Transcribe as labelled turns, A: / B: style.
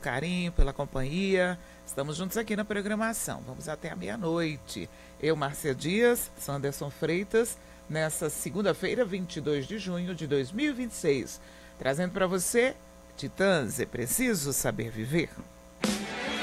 A: carinho, pela companhia. Estamos juntos aqui na programação. Vamos até a meia-noite. Eu, Márcia Dias, Sanderson Freitas, nessa segunda-feira, 22 de junho de 2026. Trazendo para você, Titãs, é preciso saber viver.